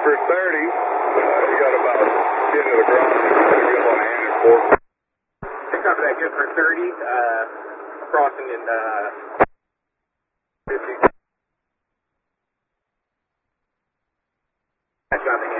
for 30. You got about 10 to the ground. You're going to be up on hand at 4. Pick up that good for 30. Crossing in 50. Got the hand.